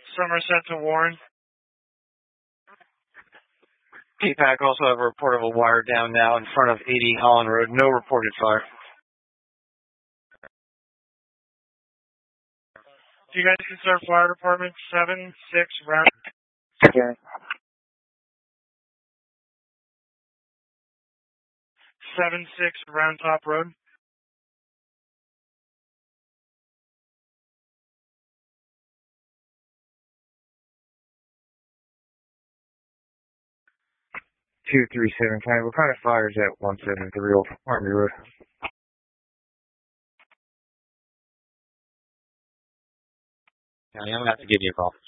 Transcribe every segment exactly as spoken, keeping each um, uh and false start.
Somerset to Warren. P PAC also have a report of a wire down now in front of eighty Holland Road. No reported fire. Do you guys consider fire department seven six round? Okay. seven six Round Top Road. two three seven, kind of, what kind of fire is that one seven three Old Army Road? Yeah, I'm going to have to give you a call.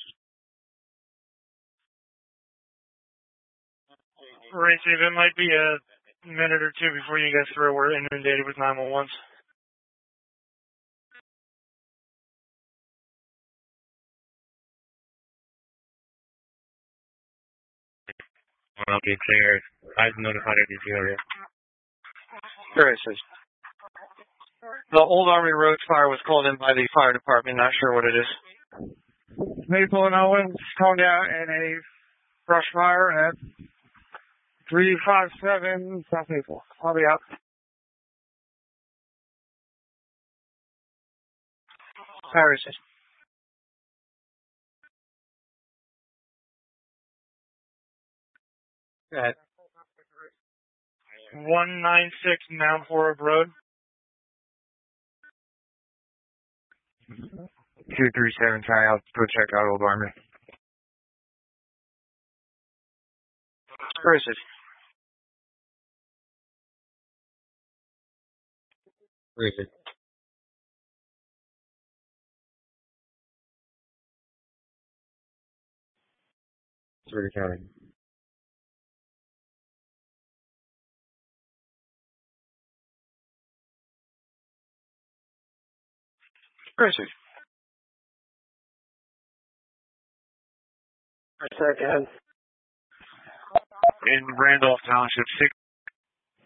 Right, Steve, it might be a minute or two before you guys through. We're inundated with nine one ones. I'll be clear. I've notified the area. Very good. The Old Army Road fire was called in by the fire department. Not sure what it is. Maple and Owens calling out in a brush fire at three five seven South Maple. I'll be out. Paris. Go ahead. one nine six Mount Horeb Road. two three seven, try out. Go check out Old Army. Where is it? Where is it? Surrey County. Where is it? Second. In Randolph Township, six